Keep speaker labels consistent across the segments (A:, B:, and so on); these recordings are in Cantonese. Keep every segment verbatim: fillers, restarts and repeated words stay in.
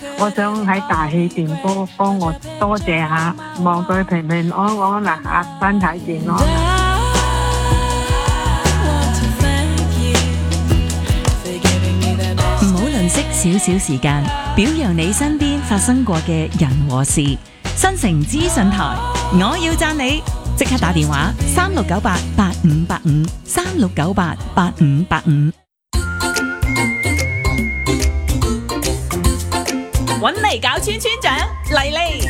A: 我想喺大氣電波幫我多謝下，望佢平平安安啦嚇，身體健康。
B: 唔好吝嗇少少時間，表揚你身邊發生過嘅人和事。新城資訊台，我要讚你，即刻打電話三六九八八五八五三六九八八五八五。
C: 搵嚟搞村村長嚟嚟。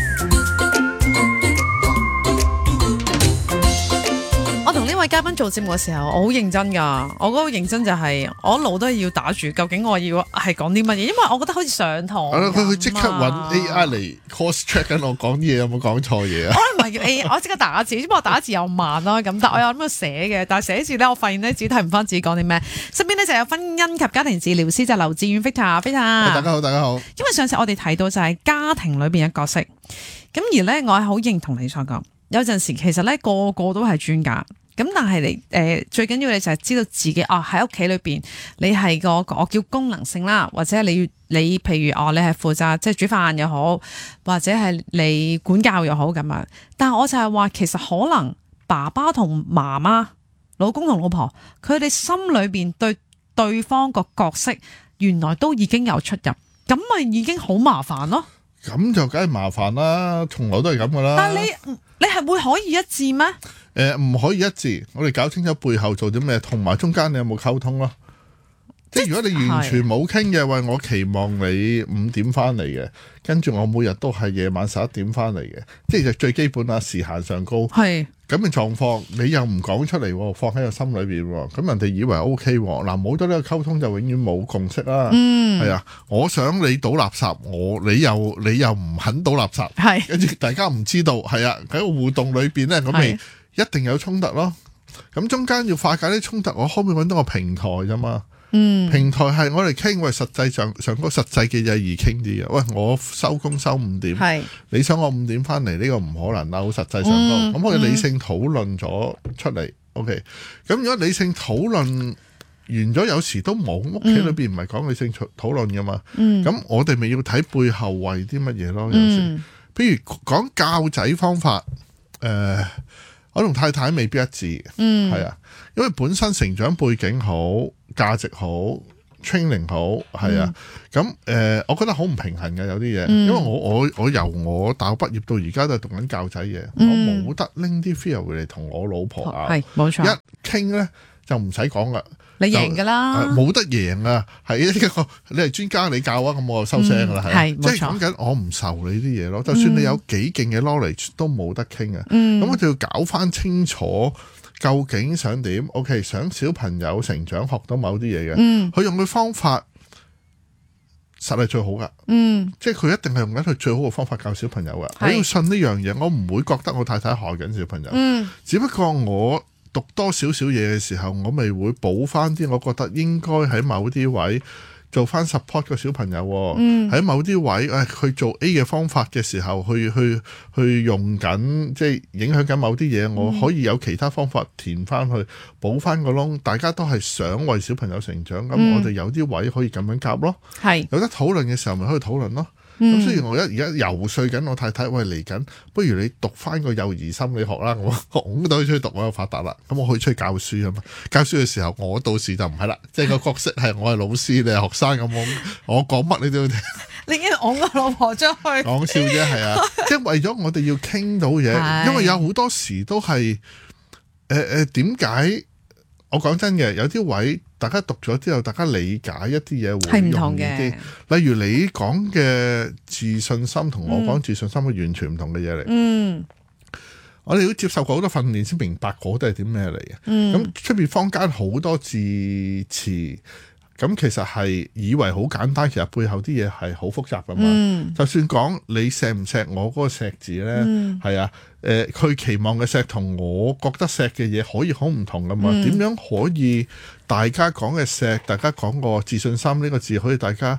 D: 我同呢位嘉賓做節目嘅時候，我好認真噶。我嗰個認真就係、是、我一路都係要打住，究竟我要係講啲乜嘢？因為我覺得好似上堂。
E: 佢佢即刻揾 A I 嚟 cross check 緊我講啲嘢有冇講錯嘢啊？
D: 我唔係叫 A I， 我即刻打字，只不過打字又慢啦咁。但我有諗過寫嘅，但係寫字咧，我發現咧自己睇唔翻自己講啲咩。身邊咧就有婚姻及家庭治療師就係劉志遠 Victor，Victor。
E: 大家好，大家好。
D: 因為上次我哋提到就係家庭裏邊嘅角色，咁而咧我係好認同你所講，有陣時其實咧個個都係專家。咁但係你誒最緊要你就係知道自己啊喺屋企裏邊你係個我叫功能性啦，或者你你譬如哦你係負責即係煮飯又好，或者係你管教又好咁樣。但係我就係話其實可能爸爸同媽媽、老公同老婆，佢哋心裏邊對對方個角色原來都已經有出入，咁咪已經好麻煩咯。
E: 咁就梗係麻煩啦，從來都係咁噶啦。
D: 但係你你係會可以一致咩？
E: 誒唔、呃、可以一致，我哋搞清楚背後做啲咩，同埋中間你有冇溝通咯？即係如果你完全冇傾嘅，喂，我期望你五點翻嚟嘅，跟住我每日都係夜晚十一點翻嚟嘅，即係最基本啊，時限上高。係咁嘅狀況，你又唔講出嚟，放喺個心裏邊，咁人哋以為 O K 喎。嗱，冇咗呢個溝通就永遠冇共識啦。嗯，係啊，我想你倒垃圾，我你又你又唔肯倒垃圾，係跟住大家唔知道，係啊，喺個互動裏邊咧，咁咪一定有衝突咯。咁中間要化解啲衝突，我可唔可以揾到個平台啫嘛？嗯，平台係我哋傾，喂，實際上上嗰實際嘅嘢易傾啲嘅。喂，我收工收五點，係你想我五點翻嚟，呢個唔可能啦，好實際上高。咁我哋理性討論咗出嚟 ，OK。咁如果理性討論完咗，有時都冇屋企裏邊唔係講理性討論噶嘛。嗯，咁我哋咪要睇背後為啲乜嘢咯。有時，譬如講教仔方法，誒。我同太太未必一致，嗯，係啊，因為本身成長背景好、價值好、training 好，係啊，咁誒、嗯呃，我覺得好唔平衡嘅有啲嘢，嗯、因為我我我由我大學畢業到而家都係讀緊教仔嘢，嗯、我冇得拎啲 theory 嚟同我老婆啊，係冇錯，一傾咧就唔使講啦。你贏噶啦，冇、呃、得贏啊！係一個你係專家，你教啊，咁我就收聲噶啦，係、嗯，即係講緊我唔受你啲嘢咯。就算你有幾勁嘅 knowledge 都冇得傾啊。咁、嗯、我就要搞翻清楚究竟想點。OK， 想小朋友成長學到某啲嘢嘅，佢、嗯、用嘅方法實係最好噶。嗯，即係佢一定係用緊佢最好嘅方法教小朋友噶。我要信呢樣嘢，我唔會覺得我太太害緊小朋友。嗯，只不過我。讀多少少嘢嘅時候，我咪會補翻啲，我覺得應該喺某啲位做翻 support 個小朋友。嗯，喺某啲位，誒、哎，佢做 A 嘅方法嘅時候，去去去用緊，即係影響緊某啲嘢，我可以有其他方法填翻去補翻個窿。大家都係想為小朋友成長，咁、嗯、我哋有啲位可以咁樣夾咯。係有得討論嘅時候，咪可以討論咯。咁雖然我一而家游說緊我太太，喂，嚟緊，不如你讀翻個幼兒心理學啦，我我都可以出去讀，我又發達啦，咁我可以出去教書啊嘛。教書嘅時候，我到時就唔係啦，即係個角色係我係老師，你係學生咁，我我講乜你都要聽。你已經我個老婆出去講笑啫，係啊，即係為咗我哋要傾到嘢，因為有好多時都係誒誒點解？我講真嘅，有啲位大家讀咗之後，大家理解一啲嘢會容易啲。例如你講嘅自信心同我講自信心係完全唔同嘅嘢嚟。嗯，我哋都接受過好多訓練先明白嗰啲係點咩嚟嘅。嗯，咁出邊坊間好多字詞，咁其實係以為好簡單，其實背後啲嘢係好複雜噶嘛。嗯，就算講你錫唔錫我嗰個錫字咧，係、嗯、啊。誒，佢、呃、期望嘅錫同我覺得錫嘅嘢可以好唔同噶嘛？點、嗯、樣可以大家講嘅錫，大家講個自信心呢個字，可以大家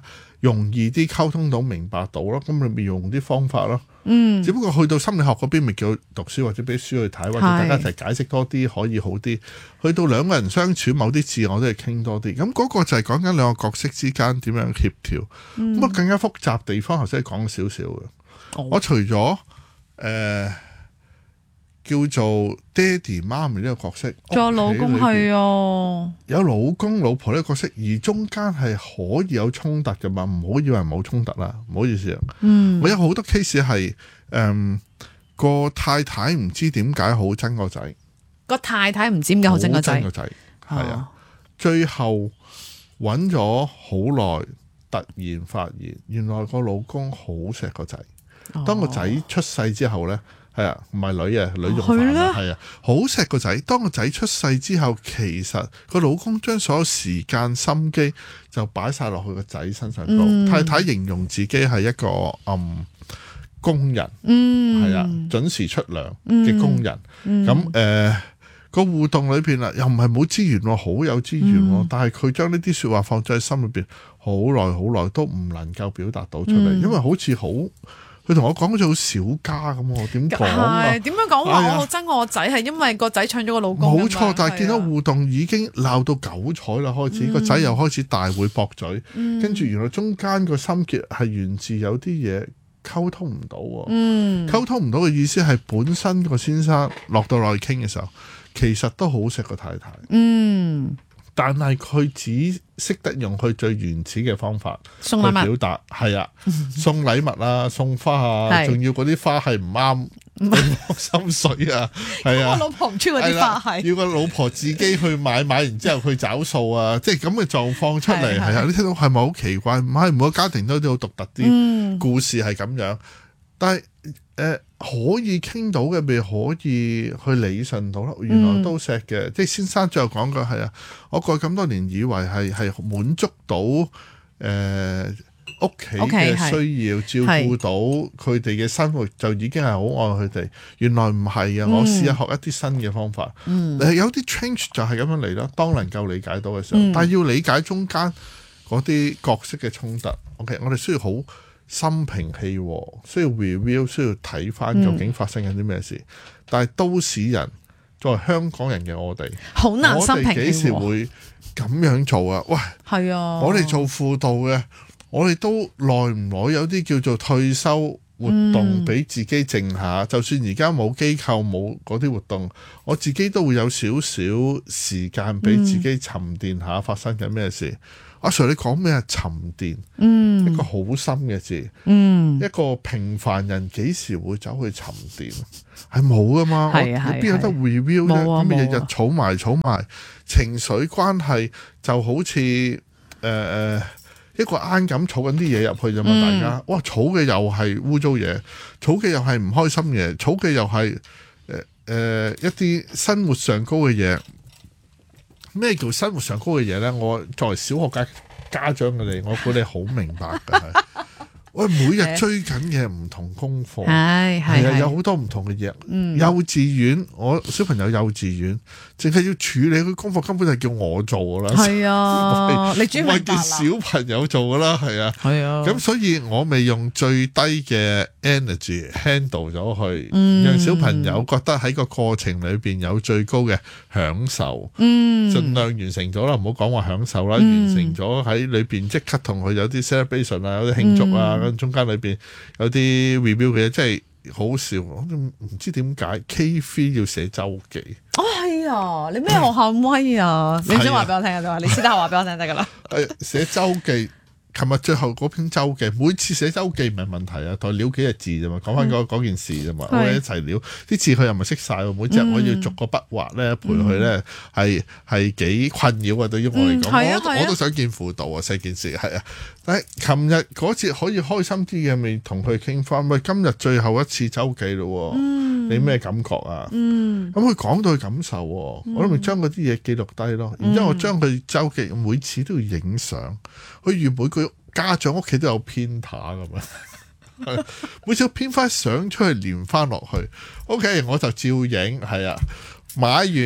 E: 容易啲溝通到、明白到咯。咁你咪用啲方法咯。
D: 嗯，
E: 只不過去到心理學嗰邊，咪叫佢讀書或者俾書去睇，或者大家一齊解釋多啲，可以好啲。去到兩個人相處，某啲字我都係傾多啲。咁嗰個就係講緊兩個角色之間點樣協調。咁啊、嗯，更加複雜地方頭先講少少嘅。哦、我除咗誒、呃、叫做爹哋媽咪呢個角色，
D: 仲有老公係啊，
E: 有老公老婆呢個角色，而中間係可以有衝突嘅嘛，唔好以為冇衝突啦，唔好意思啊。嗯，我有好多 case 係誒個太太唔知點解好憎個仔，
D: 個太太唔知點解好憎個仔，
E: 個仔係啊，最後揾咗好耐，突然發現原來個老公好錫個仔。當個仔出世之後呢，係啊，唔係女啊，女仲煩啊，係啊，好錫個仔。當個仔出世之後，其實個老公將所有時間心機就擺晒落去個仔身上度。嗯、太太形容自己係一個嗯工人，係、嗯、啊，準時出糧嘅工人。咁誒個互動裏邊啦，又唔係冇資源喎，好有資源喎，嗯、但係佢將呢啲説話放咗喺心裏邊，好耐好耐都唔能夠表達到出嚟，嗯、因為好似好。佢同我講好似好小家咁喎，點講啊？
D: 點樣講話？我好憎我個仔係因為個仔搶咗個老公。冇錯，但係見到互動已經鬧到九彩啦，開始個仔、嗯、又開始大會駁嘴，跟住、嗯、原來中間個心結係源自有啲嘢溝通唔到喎。嗯、溝通唔到嘅意思係本身個先生落到落去傾嘅時候，其實都好錫個太太。嗯。但係佢只識得用佢最原始嘅方法去表達，係啊，送禮物啊，送花啊，仲要嗰啲花係唔啱對方心水啊，係啊，我老婆唔中意嗰啲花係，要個老婆自己去買，買完之後去找數啊，即係咁嘅狀況出嚟，係啊，你聽到係咪好奇怪？唔係每個家庭都有啲好獨特啲故事係咁樣，但係。誒、呃，可以傾到嘅咪可以去理順到咯，原來都錫嘅，嗯、即係先生最後講嘅係啊，我過去咁多年以為係係滿足到誒屋企嘅需要，照顧到佢哋嘅生活就已經係好愛佢哋，原來唔係啊！我試下學一啲新嘅方法，嗯、有啲 change 就係咁樣嚟啦。當能夠理解到嘅時候，嗯、但係要理解中間嗰啲角色嘅衝突 ，OK， 我哋需要好。心平氣和，需要 review， 需要睇翻究竟發生緊啲咩事。嗯、但係都市人作為香港人嘅我哋，好難心平氣和。我哋幾時會咁樣做啊？喂，係啊，我哋做輔導嘅，我哋都耐唔耐有啲叫做退休活動俾自己靜下。嗯、就算而家冇機構冇嗰啲活動，我自己都會有少少時間俾自己沉澱下發生緊咩事。阿 Sir， 你講咩啊？沉澱，嗯、一個好深嘅字，嗯、一個平凡人幾時會走去沉澱？係冇噶嘛，係啊，邊有得 review 啫？咁日日儲埋儲埋，情緒關係就好似誒誒一個罌咁儲緊啲嘢入去啫嘛，嗯、大家哇，儲嘅又係污糟嘢，儲嘅又係唔開心嘢，儲嘅又係誒誒一啲生活上高嘅嘢。咩叫生活上高嘅嘢呢？我作為小學家家長嘅你，我估你好明白嘅。喂，每日追緊嘅唔同功課，係係啊，有好多唔同嘅嘢。嗯、幼稚園，我小朋友幼稚園，淨係要處理佢功課，根本就係叫我做噶啦。係啊，你專門叫小朋友做噶啦，係啊，係啊。咁所以我咪用最低嘅 energy handle 咗佢，嗯、讓小朋友覺得喺個過程裏邊有最高嘅享受。嗯，盡量完成咗啦，唔好講話享受啦，嗯、完成咗喺裏邊即刻同佢有啲 celebration 啊，有啲慶祝啊。嗯、中間裏邊有啲 review 嘅嘢，真係好笑。我都唔知點解 K 三要寫周記。哦，係啊，你咩學校威啊？你想話俾我聽啊？你話你私底下話俾我聽得噶啦。誒，寫周記。琴日最後嗰篇周記，每次寫周記唔係問題啊，同佢撩幾隻字啫嘛，講翻嗰嗰件事啫嘛，我哋一齊撩啲字佢又唔係識晒喎，每隻我要逐個筆畫咧陪佢咧，係係幾困擾啊！對於我嚟講，我我都想見輔導啊，成件事係啊。但係琴日嗰次可以開心啲嘅，咪同佢傾翻。喂，今日最後一次周記咯，你咩感覺啊？咁佢講到佢感受，我都咪將嗰啲嘢記錄低咯。然之後我將佢周記每次都要影相，佢原本佢。家長屋企都有編塔咁樣，每次編翻相出去連翻落去。OK， 我就照影，係啊。買完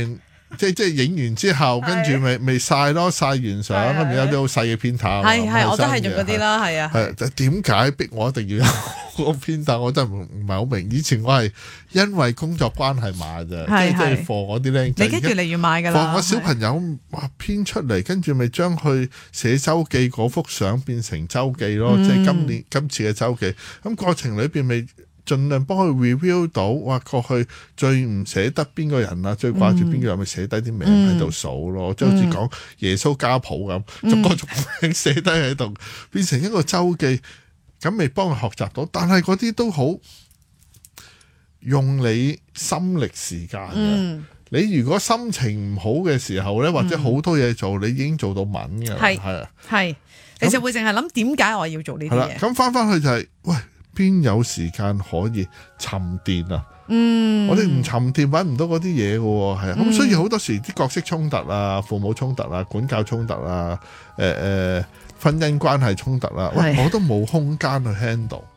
E: 即係即係影完之後，跟住咪咪曬咯，曬完相咁咪有啲好細嘅編塔。
D: 係係，我都係用嗰啲啦，係啊。
E: 係點解逼我一定要有個編塔？我真係唔唔係好明。以前我係因為工作關係買啫，即係即係放我啲僆仔。
D: 你跟住越嚟越買㗎啦。
E: 放我小朋友哇編出嚟，跟住咪將佢寫周記嗰幅相變成周記咯，即係今年今次嘅周記。咁過程裏邊咪盡量幫佢 review 到，哇過去最唔捨得邊個人啊，最掛住邊個人咪寫低啲名喺度數咯，即係好似講耶穌家譜咁，逐個逐個名寫低喺度，變成一個周記，咁咪幫佢學習到。但係嗰啲都好用你心力時間嘅。嗯、你如果心情唔好嘅時候呢，或者好多嘢做，你已經做到敏嘅，係係啊，
D: 係你就會淨係諗點解我要做呢啲嘢。
E: 咁翻翻去就係、是、喂。邊有時間可以沉澱啊？
D: 嗯，
E: 我哋唔沉澱揾唔到嗰啲嘢嘅喎，係啊。咁、嗯、所以好多時啲角色衝突啊、父母衝突啊、管教衝突啊、誒、呃、誒婚姻關係衝突啊，喂，我都冇空間去 handle。